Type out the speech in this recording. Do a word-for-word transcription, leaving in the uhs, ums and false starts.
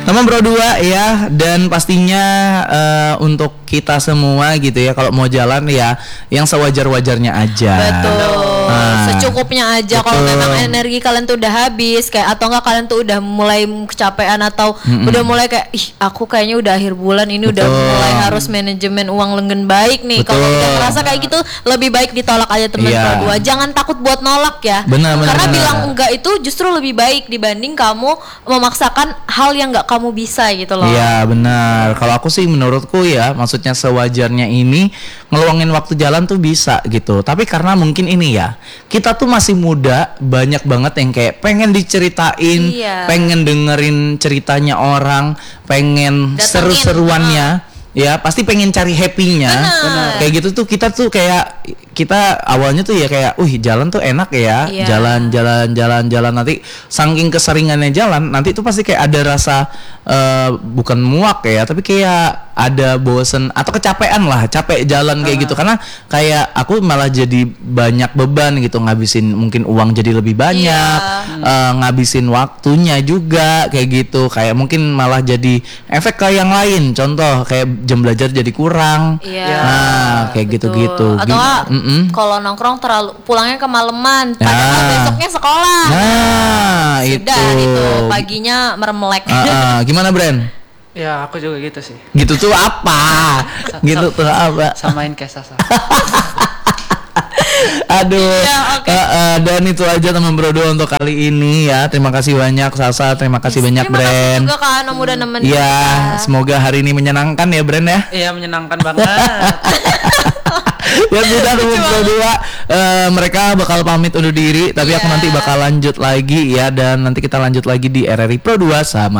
Teman Bro dua ya, dan pastinya uh, untuk kita semua gitu ya, kalau mau jalan ya yang sewajar-wajarnya aja. Betul. Nah, secukupnya aja. Kalau memang energi kalian tuh udah habis kayak, atau enggak kalian tuh udah mulai kecapean atau mm-hmm. udah mulai kayak ih aku kayaknya udah akhir bulan ini Betul. Udah mulai harus manajemen uang lengan baik nih. Kalau udah merasa kayak gitu lebih baik ditolak aja teman yeah. Bro dua. Jangan takut buat nolak ya. Benar, benar, Karena benar. bilang enggak itu justru lebih baik dibanding kamu memaksakan hal yang enggak kamu bisa gitu loh. Iya benar. Kalau aku sih menurutku ya, maksudnya sewajarnya ini ngeluangin waktu jalan tuh bisa gitu. Tapi karena mungkin ini ya, kita tuh masih muda, banyak banget yang kayak pengen diceritain, iya. pengen dengerin ceritanya orang, pengen Datangin, seru-seruannya. Uh. Ya pasti pengen cari happy-nya. Benar. Kayak gitu tuh kita tuh kayak kita awalnya tuh ya kayak, "Wih, jalan tuh enak ya." Yeah. Jalan jalan jalan jalan nanti saking keseringannya jalan, nanti tuh pasti kayak ada rasa uh, bukan muak ya, tapi kayak ada bosen atau kecapean lah, capek jalan kayak uh. gitu. Karena kayak aku malah jadi banyak beban gitu, ngabisin mungkin uang jadi lebih banyak, yeah. uh, ngabisin waktunya juga kayak gitu. Kayak mungkin malah jadi efek kayak yang lain. Contoh kayak jam belajar jadi kurang, yeah. nah kayak gitu-gitu. Atau kalau nongkrong terlalu pulangnya kemalaman, padahal nah. besoknya sekolah. Nah, sudah itu. itu paginya meremelek. Uh, uh, gimana Bren? Ya aku juga gitu sih. Gitu tuh apa? gitu tuh apa? Samain kayak Sasa. Aduh, ya, okay. uh, uh, dan itu aja teman Bro dua untuk kali ini ya. Terima kasih banyak Sasa, terima kasih yes, banyak terima Bren. Terima kasih juga kan Om udah nemenin. Iya, semoga hari ini menyenangkan ya Bren ya. Iya menyenangkan banget. Ya sudah teman Bro dua, uh, mereka bakal pamit undur diri, tapi yeah. aku nanti bakal lanjut lagi ya, dan nanti kita lanjut lagi di R R I Pro dua sama